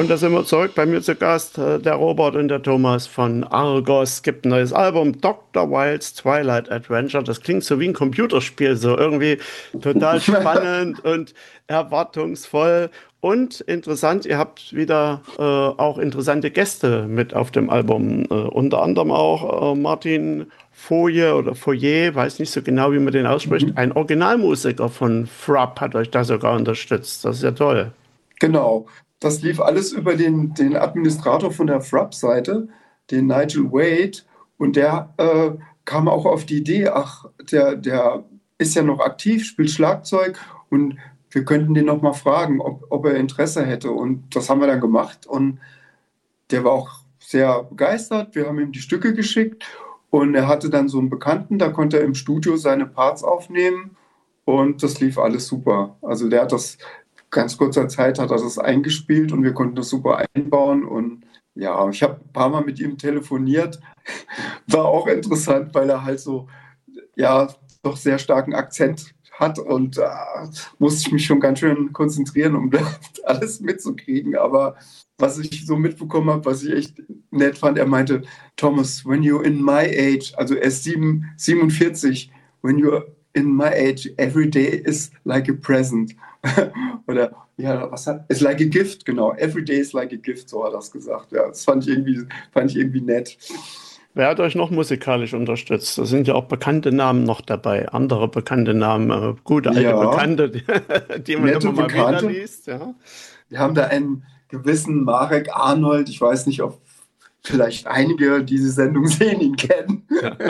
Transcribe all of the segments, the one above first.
Und da sind wir zurück bei mir zu Gast, der Robert und der Thomas von Argos. Gibt ein neues Album, Dr. Wilds Twilight Adventure. Das klingt so wie ein Computerspiel, so irgendwie total spannend und erwartungsvoll. Und interessant, ihr habt wieder auch interessante Gäste mit auf dem Album. Unter anderem auch Martin Foye oder Foyer, weiß nicht so genau, wie man den ausspricht. Mhm. Ein Originalmusiker von Frapp hat euch da sogar unterstützt. Das ist ja toll. Genau. Das lief alles über den Administrator von der Frapp-Seite, den Nigel Wade. Und der kam auch auf die Idee, ach, der ist ja noch aktiv, spielt Schlagzeug und wir könnten den noch mal fragen, ob er Interesse hätte. Und das haben wir dann gemacht. Und der war auch sehr begeistert. Wir haben ihm die Stücke geschickt und er hatte dann so einen Bekannten, da konnte er im Studio seine Parts aufnehmen und das lief alles super. Also der hat das ganz kurzer Zeit hat er das eingespielt und wir konnten das super einbauen und ja, ich habe ein paar Mal mit ihm telefoniert. War auch interessant, weil er halt so, ja, doch sehr starken Akzent hat und musste ich mich schon ganz schön konzentrieren, um das alles mitzukriegen. Aber was ich so mitbekommen habe, was ich echt nett fand, er meinte, Thomas, when you're in my age, also er ist 47, when you're in my age, every day is like a present. Oder ja, was hat, it's like a gift, genau. Every day is like a gift, so hat er das gesagt. Ja, das fand ich irgendwie nett. Wer hat euch noch musikalisch unterstützt? Da sind ja auch bekannte Namen noch dabei, andere bekannte Namen, gute alte Ja, Bekannte, die man nette immer mal wieder Bekannte. liest. Ja. Wir haben da einen gewissen Marek Arnold. Ich weiß nicht, ob vielleicht einige diese Sendung sehen, ihn kennen.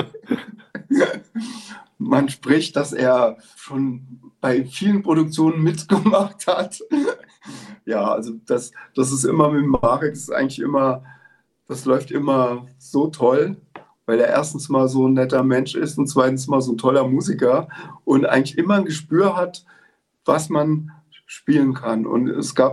Man spricht, dass er schon bei vielen Produktionen mitgemacht hat. Ja, also das ist immer mit Marek, ist eigentlich immer, das läuft immer so toll, weil er erstens mal so ein netter Mensch ist und zweitens mal so ein toller Musiker und eigentlich immer ein Gespür hat, was man spielen kann. Und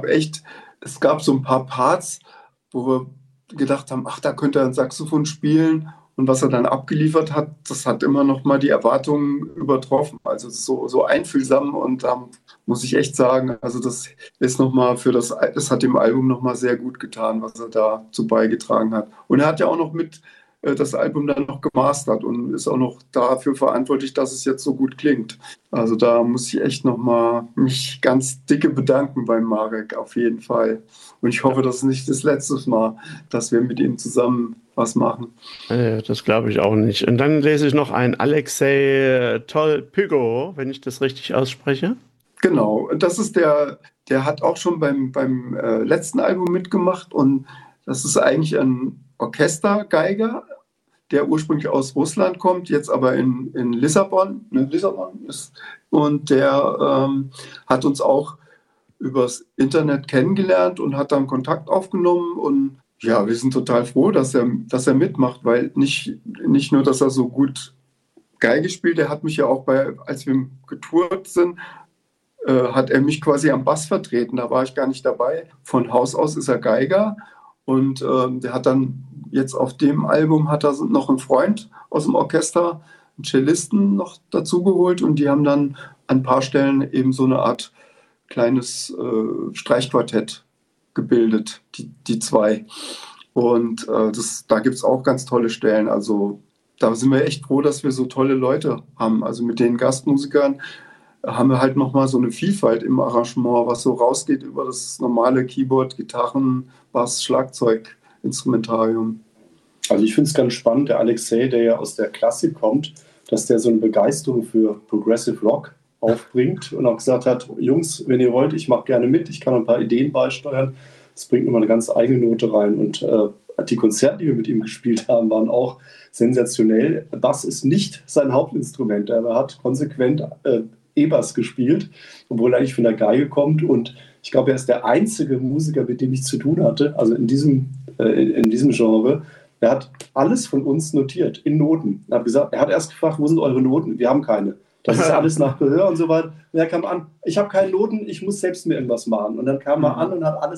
es gab so ein paar Parts, wo wir gedacht haben, ach, da könnte er ein Saxophon spielen. Und was er dann abgeliefert hat, das hat immer noch mal die Erwartungen übertroffen. Also so einfühlsam und muss ich echt sagen, also das ist noch mal das hat dem Album noch mal sehr gut getan, was er dazu beigetragen hat. Und er hat ja auch noch mit das Album dann noch gemastert und ist auch noch dafür verantwortlich, dass es jetzt so gut klingt. Also da muss ich echt nochmal mich ganz dicke bedanken beim Marek, auf jeden Fall. Und ich hoffe, das ist nicht das letzte Mal, dass wir mit ihm zusammen was machen. Das glaube ich auch nicht. Und dann lese ich noch ein Alexei Tolpygo, wenn ich das richtig ausspreche. Genau, das ist der hat auch schon beim letzten Album mitgemacht und das ist eigentlich ein Orchestergeiger, der ursprünglich aus Russland kommt, jetzt aber in Lissabon, ne, Lissabon ist, und der hat uns auch übers Internet kennengelernt und hat dann Kontakt aufgenommen und ja, wir sind total froh, dass er mitmacht, weil nicht nur, dass er so gut Geige spielt, er hat mich ja auch als wir getourt sind, hat er mich quasi am Bass vertreten. Da war ich gar nicht dabei. Von Haus aus ist er Geiger und der hat dann jetzt auf dem Album hat er noch einen Freund aus dem Orchester, einen Cellisten noch dazu geholt und die haben dann an ein paar Stellen eben so eine Art kleines Streichquartett gebildet, die zwei. Und da gibt es auch ganz tolle Stellen. Also da sind wir echt froh, dass wir so tolle Leute haben. Also mit den Gastmusikern haben wir halt nochmal so eine Vielfalt im Arrangement, was so rausgeht über das normale Keyboard, Gitarren, Bass, Schlagzeug, Instrumentarium. Also ich finde es ganz spannend, der Alexei, der ja aus der Klassik kommt, dass der so eine Begeisterung für Progressive Rock aufbringt und auch gesagt hat, Jungs, wenn ihr wollt, ich mache gerne mit, ich kann ein paar Ideen beisteuern. Das bringt immer eine ganz eigene Note rein und die Konzerte, die wir mit ihm gespielt haben, waren auch sensationell. Bass ist nicht sein Hauptinstrument, er hat konsequent E-Bass gespielt, obwohl er eigentlich von der Geige kommt und ich glaube, er ist der einzige Musiker, mit dem ich zu tun hatte, also in diesem Genre. Er hat alles von uns notiert, in Noten. Er hat erst gefragt, wo sind eure Noten? Wir haben keine. Das ist alles nach Gehör und so weiter. Und er kam an, ich habe keine Noten, ich muss selbst mir irgendwas machen. Und dann kam er an und hat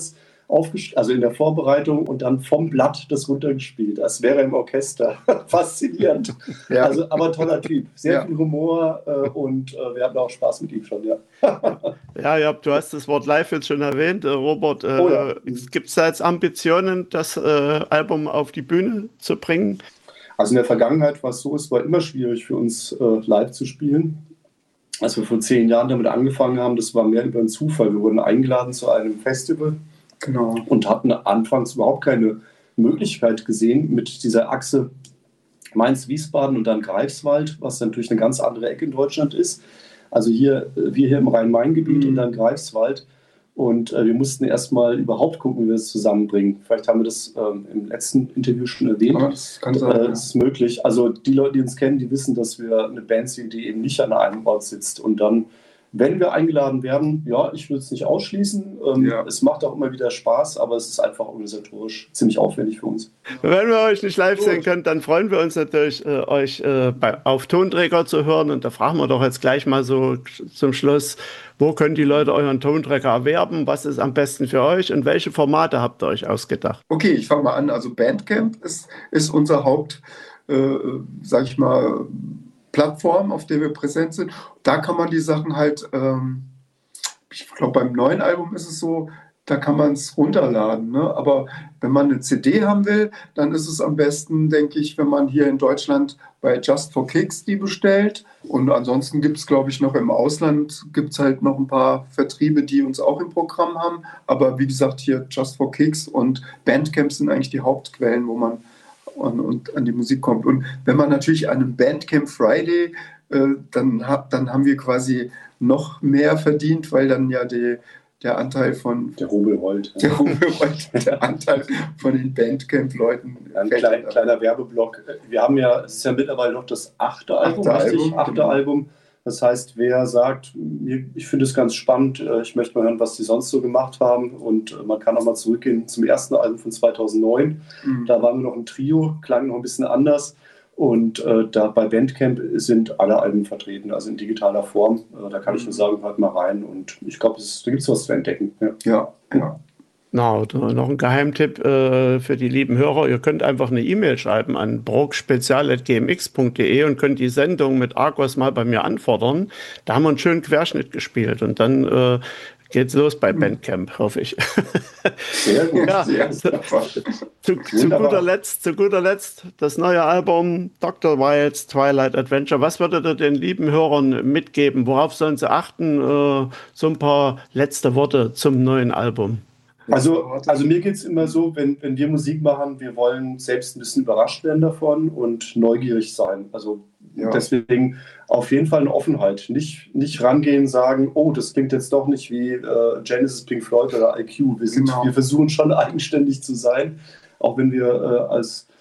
also in der Vorbereitung und dann vom Blatt das runtergespielt, als wäre er im Orchester. Faszinierend. Ja. Also, aber toller Typ. Sehr viel Humor und wir hatten auch Spaß mit ihm schon, ja. Ja, du hast das Wort live jetzt schon erwähnt. Robert, gibt es da jetzt Ambitionen, das Album auf die Bühne zu bringen? Also in der Vergangenheit war es so, es war immer schwierig für uns live zu spielen. Als wir vor 10 Jahren damit angefangen haben, das war mehr über einen Zufall. Wir wurden eingeladen zu einem Festival und hatten anfangs überhaupt keine Möglichkeit gesehen mit dieser Achse Mainz-Wiesbaden und dann Greifswald, was natürlich eine ganz andere Ecke in Deutschland ist. Also wir hier im Rhein-Main-Gebiet und dann Greifswald. Und wir mussten erstmal überhaupt gucken, wie wir es zusammenbringen. Vielleicht haben wir das im letzten Interview schon erwähnt. Ja, das kann sein. Das ist möglich. Also die Leute, die uns kennen, die wissen, dass wir eine Band sind, die eben nicht an einem Ort sitzt. Und dann, wenn wir eingeladen werden, ja, ich würde es nicht ausschließen. Es macht auch immer wieder Spaß, aber es ist einfach organisatorisch ziemlich aufwendig für uns. Wenn wir euch nicht live sehen können, dann freuen wir uns natürlich, euch auf Tonträger zu hören. Und da fragen wir doch jetzt gleich mal so zum Schluss, wo können die Leute euren Tonträger erwerben? Was ist am besten für euch? Und welche Formate habt ihr euch ausgedacht? Okay, ich fange mal an. Also Bandcamp ist unser Haupt, sag ich mal, Plattform, auf der wir präsent sind. Da kann man die Sachen halt, ich glaube beim neuen Album ist es so, da kann man es runterladen. Ne? Aber wenn man eine CD haben will, dann ist es am besten, denke ich, wenn man hier in Deutschland bei Just for Kicks die bestellt. Und ansonsten gibt es, glaube ich, noch im Ausland, gibt es halt noch ein paar Vertriebe, die uns auch im Programm haben. Aber wie gesagt, hier Just for Kicks und Bandcamp sind eigentlich die Hauptquellen, wo man an die Musik kommt. Und wenn man natürlich an einem Bandcamp Friday, dann haben wir quasi noch mehr verdient, weil dann ja der Anteil von... Der Rubel rollt. Der Anteil von den Bandcamp-Leuten. Ein kleiner Werbeblock. Wir haben ja, es ist ja mittlerweile noch das 8. Album, richtig? 8. Album. Das heißt, wer sagt, ich finde es ganz spannend, ich möchte mal hören, was die sonst so gemacht haben, und man kann auch mal zurückgehen zum ersten Album von 2009. Da waren wir noch ein Trio, klang noch ein bisschen anders, und da bei Bandcamp sind alle Alben vertreten, also in digitaler Form. Da kann ich nur sagen, hört mal rein, und ich glaube, da gibt es was zu entdecken. Ja. Noch ein Geheimtipp für die lieben Hörer. Ihr könnt einfach eine E-Mail schreiben an brockspezial@gmx.de und könnt die Sendung mit Argos mal bei mir anfordern. Da haben wir einen schönen Querschnitt gespielt, und dann geht's los bei Bandcamp, hoffe ich. Sehr gut. Ja, zu guter Letzt das neue Album Dr. Wilds Twilight Adventure. Was würdet ihr den lieben Hörern mitgeben? Worauf sollen sie achten? So ein paar letzte Worte zum neuen Album. Also mir geht es immer so, wenn wir Musik machen, wir wollen selbst ein bisschen überrascht werden davon und neugierig sein. Also deswegen auf jeden Fall eine Offenheit. Nicht rangehen, sagen, oh, das klingt jetzt doch nicht wie Genesis, Pink Floyd oder IQ. Wir versuchen schon eigenständig zu sein, auch wenn wir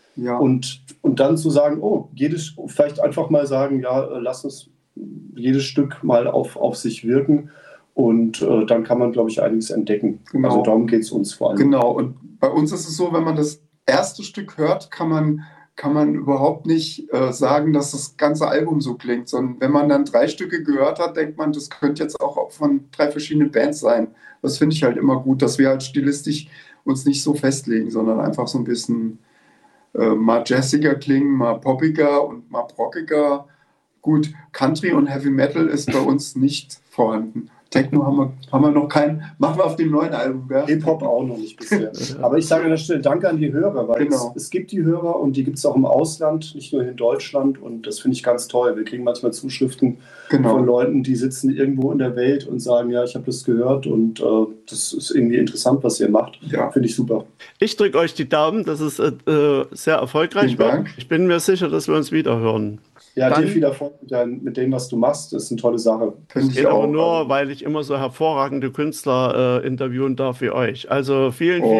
und dann zu sagen, vielleicht einfach mal sagen, lass uns jedes Stück mal auf sich wirken. Und dann kann man, glaube ich, einiges entdecken. Genau. Also darum geht es uns vor allem. Genau, und bei uns ist es so, wenn man das erste Stück hört, kann man überhaupt nicht sagen, dass das ganze Album so klingt, sondern wenn man dann 3 Stücke gehört hat, denkt man, das könnte jetzt auch von 3 verschiedenen Bands sein. Das finde ich halt immer gut, dass wir halt stilistisch uns nicht so festlegen, sondern einfach so ein bisschen mal jazziger klingen, mal poppiger und mal rockiger. Gut, Country und Heavy Metal ist bei uns nicht vorhanden. Techno haben wir noch keinen. Machen wir auf dem neuen Album, gell? Hip-Hop auch noch nicht bisher. Aber ich sage an der Stelle Danke an die Hörer, weil es gibt die Hörer, und die gibt es auch im Ausland, nicht nur in Deutschland, und das finde ich ganz toll. Wir kriegen manchmal Zuschriften von Leuten, die sitzen irgendwo in der Welt und sagen, ja, ich habe das gehört, und das ist irgendwie interessant, was ihr macht. Ja. Finde ich super. Ich drücke euch die Daumen, dass es sehr erfolgreich wird. Ich bin mir sicher, dass wir uns wieder hören. Ja, dir viel Erfolg mit dem, was du machst. Das ist eine tolle Sache. Das geht aber nur, weil ich immer so hervorragende Künstler interviewen darf wie euch. Also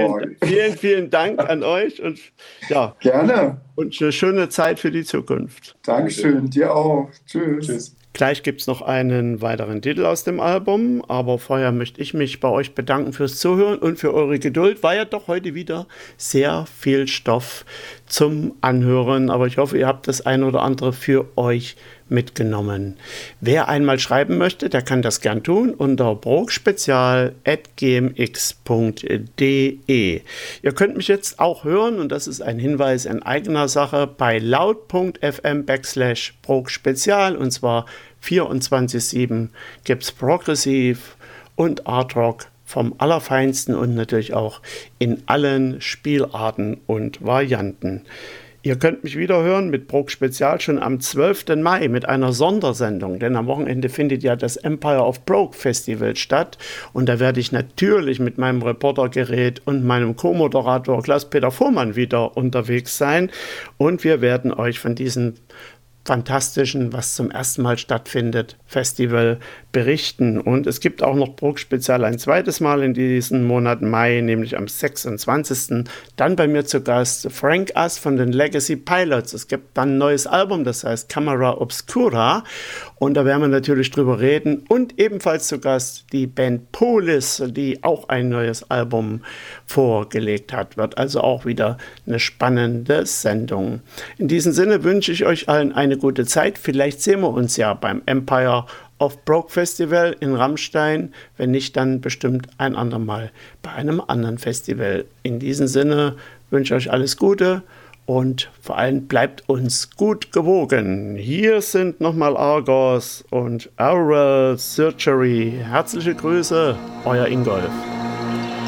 vielen Dank an euch, und gerne. Und eine schöne Zeit für die Zukunft. Dankeschön, dir auch. Tschüss. Gleich gibt es noch einen weiteren Titel aus dem Album, aber vorher möchte ich mich bei euch bedanken fürs Zuhören und für eure Geduld. War ja doch heute wieder sehr viel Stoff zum Anhören, aber ich hoffe, ihr habt das ein oder andere für euch mitgenommen. Wer einmal schreiben möchte, der kann das gern tun unter brogspezial@gmx.de. Ihr könnt mich jetzt auch hören, und das ist ein Hinweis in eigener Sache, bei laut.fm/brogspezial, und zwar 24/7 gibt es Progressiv und Art Rock vom Allerfeinsten und natürlich auch in allen Spielarten und Varianten. Ihr könnt mich wieder hören mit Prog Spezial schon am 12. Mai mit einer Sondersendung, denn am Wochenende findet ja das Empire of Prog Festival statt, und da werde ich natürlich mit meinem Reportergerät und meinem Co-Moderator Klaus-Peter Fuhrmann wieder unterwegs sein, und wir werden euch von diesem fantastischen, was zum ersten Mal stattfindet, Festival berichten. Und es gibt auch noch Prog Spezial ein zweites Mal in diesem Monat Mai, nämlich am 26. Dann bei mir zu Gast Frank Ass von den Legacy Pilots. Es gibt dann ein neues Album, das heißt Camera Obscura, und da werden wir natürlich drüber reden. Und ebenfalls zu Gast die Band Polis, die auch ein neues Album vorgelegt hat. Wird also auch wieder eine spannende Sendung. In diesem Sinne wünsche ich euch allen eine gute Zeit. Vielleicht sehen wir uns ja beim Empire of Prog Festival in Rammstein. Wenn nicht, dann bestimmt ein andermal bei einem anderen Festival. In diesem Sinne wünsche ich euch alles Gute und vor allem bleibt uns gut gewogen. Hier sind nochmal Argos und Aural Surgery. Herzliche Grüße, euer Ingolf.